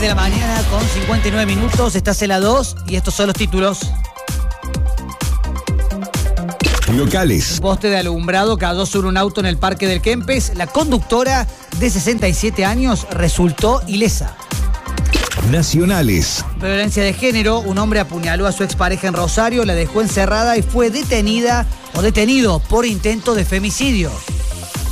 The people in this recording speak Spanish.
de la mañana con 59 minutos. Estás en la 2 y estos son los títulos. Locales. Poste de alumbrado cayó sobre un auto en el Parque del Kempes. La conductora de 67 años resultó ilesa. Nacionales. Violencia de género. Un hombre apuñaló a su expareja en Rosario, la dejó encerrada y fue detenido por intento de femicidio.